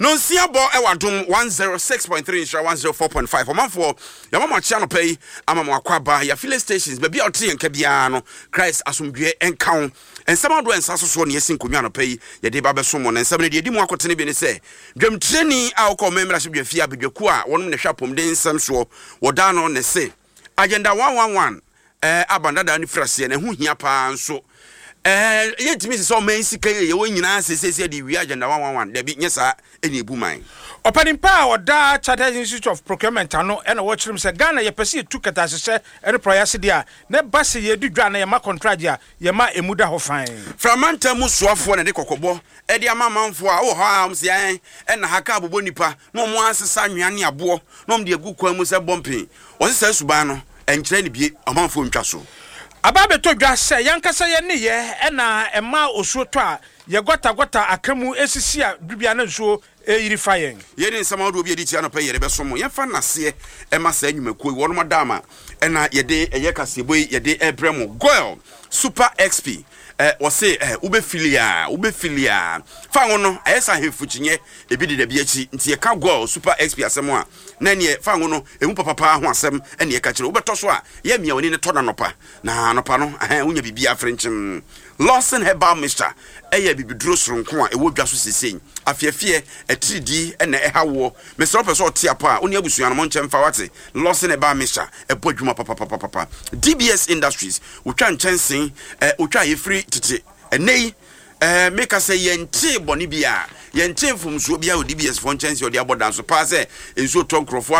No siabo ewadom 106.3 insha 104.5 omafo ya mama chano pay ama mwakwaba ya filling stations baby oti enka bia no Christ asomdwe enka ensama do ensaso so ne yesin konwa no pay ya de ba besomo na ensama ne de mu akotene bi ne se dwam treni a wo ko memra se dwafia abedwaku a wonum ne hwapom de nsam so woda no ne se agenda 111 abanda da ni frase ne ho hia pa nso yetimi so man sika ye wo nyina sesese de wi agenda 111 da bi nyesa eni ebuman Opanimpa oda Chartered Institute of Procurement ano ena wo chirim se Ghana ye pese tu kata sese ene proyase dia ne base ye dudwa na ye ma contract dia ye ma emuda ho fan framanta musuafo na de kokobo e de amamanfo a wo ha am se ena haka abobo nipa no mo asesa nwane abo no mo de agukwa mu se bompin wo se suban no enkyere ne bie amanfo ntwa so ababe to dwa se yankasa ye ne ye ena ema osuo to a ye gota akamu esisi a dubia na nsuo yiri fayen yedi nsama do obi edi tia no pa yere besomo ye fa nase ema sa anwumakuo wo no madama ena yede eye kaseboy yede ebremo goil super xp wo se ubefilia fa ngono ayesa hefuchinye ebi de bia chi nti ye ka goil super xp asemo a na ne fa ngono emu papa ho asem ene ye ka kire ubeto so a ye mia woni ne to na nopa na nopa no unya bibia frenchim Lawson Herbal Mixture eye bibiduro soronko a ewo dwa so seseng afiafie etridi ene ehawo mesro peso otiapa oni abusua no monche mfa wate Lawson Herbal Mixture ebodwuma papa DBS Industries utwa nchensen utwa yefri tete enei make us say yente boni bia yente fumsuo bia DBS for nchensen odi abodan so pa se enso tonkrofo